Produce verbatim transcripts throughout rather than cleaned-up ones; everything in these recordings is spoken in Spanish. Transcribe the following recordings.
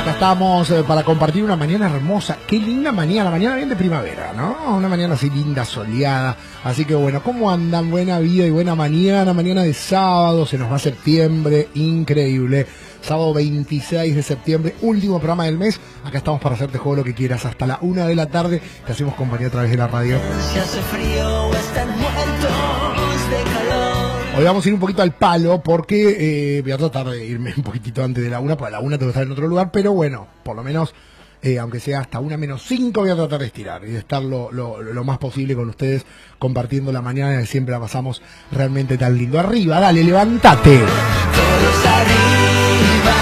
Acá estamos eh, para compartir una mañana hermosa. Qué linda mañana, mañana bien de primavera, ¿no? Una mañana así linda, soleada. Así que bueno, ¿cómo andan? Buena vida y buena mañana, mañana de sábado, se nos va septiembre, increíble. Sábado veintiséis de septiembre, último programa del mes. Acá estamos para hacerte juego lo que quieras hasta la una de la tarde. Te hacemos compañía a través de la radio. Si hace frío, están muertos de calor. Hoy vamos a ir un poquito al palo porque eh, voy a tratar de irme un poquitito antes de la una, para la una tengo que estar en otro lugar, pero bueno, por lo menos, eh, aunque sea hasta una menos cinco, voy a tratar de estirar y de estar lo, lo, lo más posible con ustedes, compartiendo la mañana que siempre la pasamos realmente tan lindo. Arriba, dale, levántate. Todos arriba,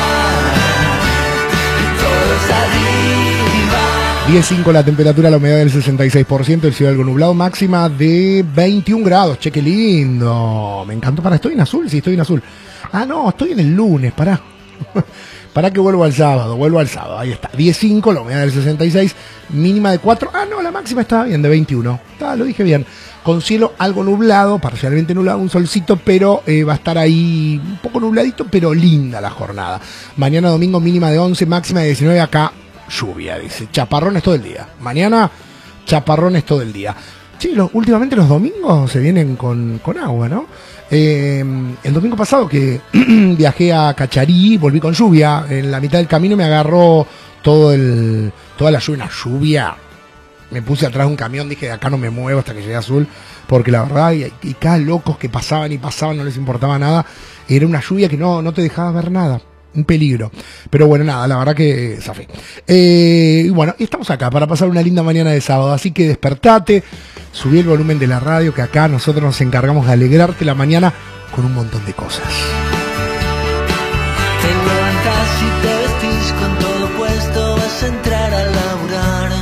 todos arriba. diez cinco la temperatura, la humedad del sesenta y seis por ciento, el cielo algo nublado, máxima de veintiún grados. Che, qué lindo. Me encantó. Para, estoy en azul, sí, estoy en azul. Ah, no, estoy en el lunes, pará. Pará que vuelvo al sábado, vuelvo al sábado. Ahí está, diez cinco, la humedad del sesenta y seis, mínima de cuatro. Ah, no, la máxima estaba bien, de veintiuno. Ah, lo dije bien. Con cielo algo nublado, parcialmente nublado, un solcito, pero eh, va a estar ahí un poco nubladito, pero linda la jornada. Mañana domingo mínima de once, máxima de diecinueve, acá lluvia, dice. Chaparrones todo el día. Mañana, chaparrones todo el día. Sí, lo, últimamente los domingos se vienen con, con agua, ¿no? Eh, el domingo pasado que viajé a Cacharí, volví con lluvia. En la mitad del camino me agarró todo el, toda la lluvia, una lluvia. Me puse atrás de un camión, dije, de acá no me muevo hasta que llegue a Azul, porque la verdad, y, y cada locos que pasaban y pasaban, no les importaba nada. Era una lluvia que no, no te dejaba ver nada. Un peligro. Pero bueno, nada, la verdad que zafé. Eh, y bueno, estamos acá para pasar una linda mañana de sábado. Así que despertate, subí el volumen de la radio, que acá nosotros nos encargamos de alegrarte la mañana con un montón de cosas. Te levantas y te vestís con todo puesto, vas a entrar a laburar.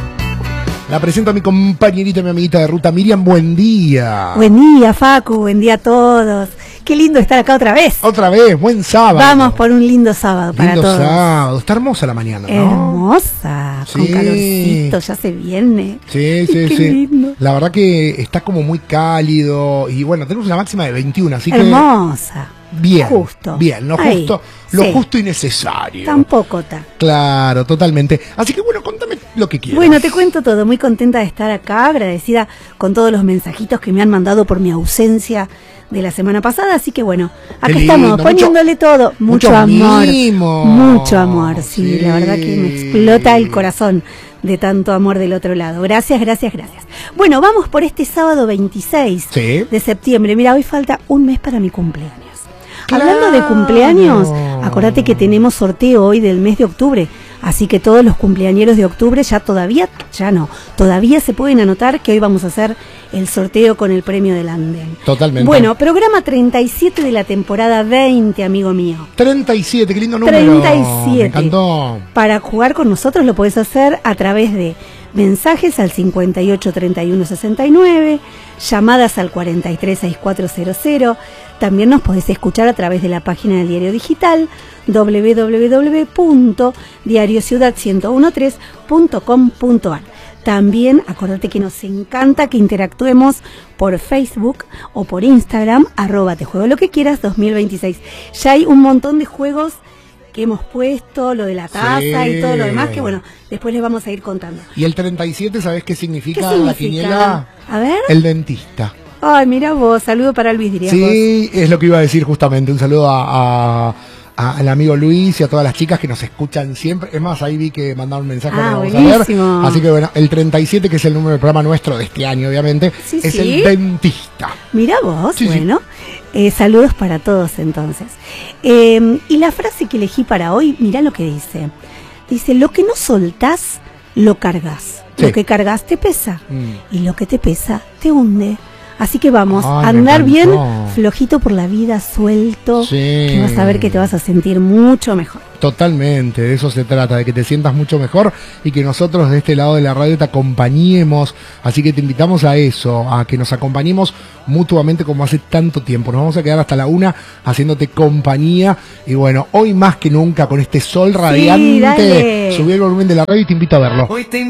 La presento a mi compañerita, mi amiguita de ruta, Miriam, buen día. Buen día, Facu, buen día a todos. Qué lindo estar acá otra vez. Otra vez, buen sábado. Vamos por un lindo sábado para lindo todos. Lindo sábado, está hermosa la mañana, ¿no? Hermosa, sí. Con calorcito, ya se viene. Sí, sí, Qué sí. lindo. La verdad que está como muy cálido y bueno, tenemos una máxima de veintiuno, así hermosa. que... Hermosa. Bien, justo. Bien, lo Ahí, justo, lo sí. justo y necesario. Tampoco está. Claro, totalmente. Así que bueno, contame lo que quieras. Bueno, te cuento todo. Muy contenta de estar acá, agradecida con todos los mensajitos que me han mandado por mi ausencia de la semana pasada, así que bueno, acá lindo, estamos mucho, poniéndole todo, mucho, mucho amor, mimo. mucho amor, sí, sí, la verdad que me explota el corazón de tanto amor del otro lado. Gracias, gracias, gracias. Bueno, vamos por este sábado veintiséis sí. de septiembre. Mira, hoy falta un mes para mi cumpleaños. Claro. Hablando de cumpleaños, acordate que tenemos sorteo hoy del mes de octubre, así que todos los cumpleañeros de octubre ya todavía, ya no, todavía se pueden anotar que hoy vamos a hacer el sorteo con el premio del Andén. Totalmente. Bueno, programa treinta y siete de la temporada veinte, amigo mío. treinta y siete, qué lindo número. treinta y siete. Me encantó. Para jugar con nosotros lo podés hacer a través de mensajes al cincuenta y ocho, treinta y uno, sesenta y nueve, llamadas al cuarenta y tres, sesenta y cuatro cero cero. También nos podés escuchar a través de la página del diario digital doble u doble u doble u punto diario ciudad ciento trece punto com punto ar. También acordate que nos encanta que interactuemos por Facebook o por Instagram, arroba te juego lo que quieras dos mil veintiséis. Ya hay un montón de juegos que hemos puesto, lo de la taza sí. y todo lo demás, que bueno, después les vamos a ir contando. ¿Y el treinta y siete, sabés qué significa, ¿Qué significa? La quiniela? A ver. El dentista. Ay, mira vos, saludo para Luis, dirías vos. Sí, es lo que iba a decir justamente, un saludo a... a... al amigo Luis y a todas las chicas que nos escuchan siempre. Es más, ahí vi que mandaron un mensaje ah, que vamos buenísimo. A ver. Así que bueno, el treinta y siete, que es el número del programa nuestro de este año, obviamente, sí, es sí. el dentista. Mira vos, sí, bueno, sí. Eh, saludos para todos entonces. Eh, y la frase que elegí para hoy, mirá lo que dice. Dice, lo que no soltás, lo cargas. Sí. Lo que cargas te pesa. Mm. Y lo que te pesa, te hunde. Así que vamos a andar bien flojito por la vida, suelto, sí. que vas a ver que te vas a sentir mucho mejor. Totalmente, de eso se trata, de que te sientas mucho mejor y que nosotros de este lado de la radio te acompañemos. Así que te invitamos a eso, a que nos acompañemos mutuamente como hace tanto tiempo. Nos vamos a quedar hasta la una haciéndote compañía. Y bueno, hoy más que nunca con este sol radiante, sí, subí el volumen de la radio y te invito a verlo. Hoy te